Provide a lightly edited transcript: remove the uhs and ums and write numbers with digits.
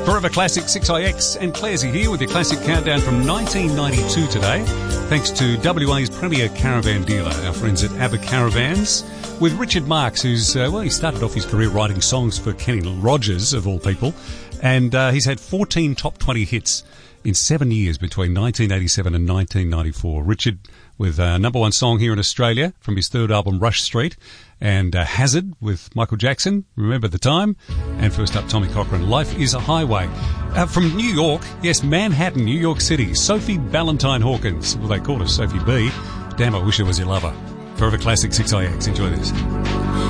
Forever Classic 6IX and Clarsey here with your classic countdown from 1992 today. Thanks to WA's premier caravan dealer, our friends at ABBA Caravans, with Richard Marx, who's, he started off his career writing songs for Kenny Rogers, of all people, and he's had 14 top 20 hits in 7 years between 1987 and 1994. Richard with a number one song here in Australia from his third album, Rush Street, and Hazard with Michael Jackson, Remember the Time, and first up, Tommy Cochrane, Life is a Highway. From New York, yes, Manhattan, New York City, Sophie Ballantyne Hawkins. Well, they called her Sophie B. Damn, I wish I was your lover. Forever Classic 6IX. Enjoy this.